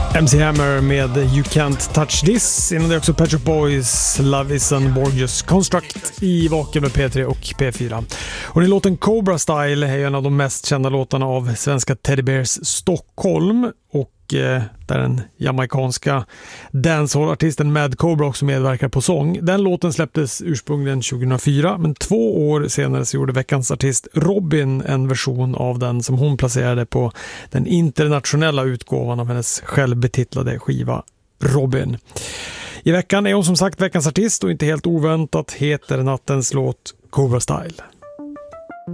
MC Hammer med You Can't Touch This. Innan det också Pet Shop Boys Love Is An Borgious Construct i Vaken med P3 och P4. Och den låten Cobra Style är en av de mest kända låtarna av svenska Teddy Bears Stockholm, och där den jamaikanska dancehall-artisten Mad Cobra också medverkar på sång. Den låten släpptes ursprungligen 2004, men 2 år senare så gjorde veckans artist Robin en version av den som hon placerade på den internationella utgåvan av hennes självbetitlade skiva Robin. I veckan är hon som sagt veckans artist, och inte helt oväntat heter nattens låt Cobra Style.